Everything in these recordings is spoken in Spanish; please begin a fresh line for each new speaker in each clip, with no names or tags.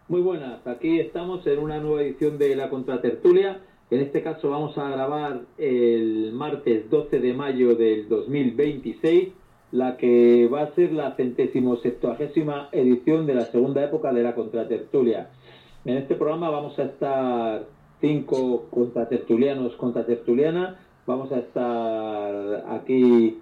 Muy buenas, aquí estamos en una nueva edición de la Contratertulia. En este caso vamos a grabar el martes 12 de mayo del 2026, la que va a ser la 170ª edición de la segunda época de la Contratertulia. En este programa vamos a estar 5 contratertulianos, contratertulianas. Vamos a estar aquí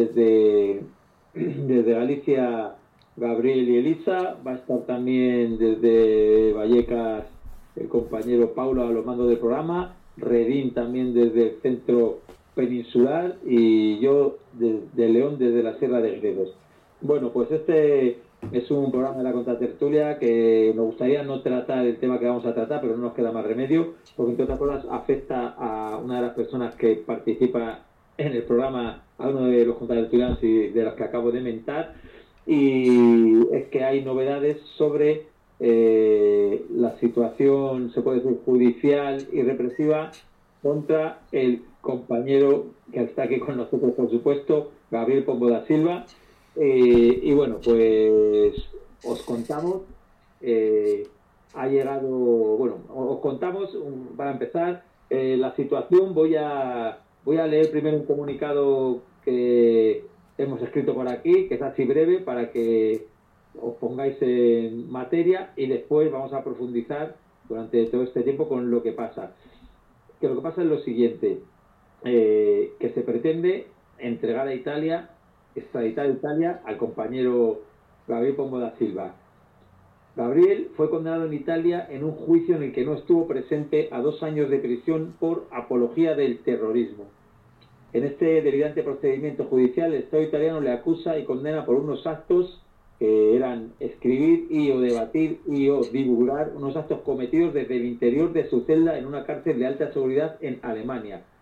desde Galicia Gabriel y Elisa. Va a estar también desde Vallecas el compañero Paulo a los mandos del programa, Redín también desde el centro peninsular y yo de León desde la Sierra de Gredos. Bueno, pues este es un programa de la Contratertulia que nos gustaría no tratar el tema que vamos a tratar, pero no nos queda más remedio, porque entre otras cosas afecta a una de las personas que participa en el programa, a uno de los contratertulianos y de las que acabo de mentar, y es que hay novedades sobre la situación, se puede decir, judicial y represiva contra el compañero que está aquí con nosotros, por supuesto, Gabriel Pombo da Silva. Y bueno, pues os contamos, eh, ha llegado, bueno, os contamos, para empezar, la situación. Voy a leer primero un comunicado que hemos escrito por aquí, que es así breve, para que os pongáis en materia y después vamos a profundizar durante todo este tiempo con lo que pasa. Que lo que pasa es lo siguiente, que se pretende entregar a Italia, extraditar a Italia al compañero Gabriel Pombo da Silva. Gabriel fue condenado en Italia en un juicio en el que no estuvo presente a 2 años de prisión por apología del terrorismo. En este delirante procedimiento judicial, el Estado italiano le acusa y condena por unos actos que eran escribir y o debatir y o divulgar unos actos cometidos desde el interior de su celda en una cárcel de alta seguridad en Alemania.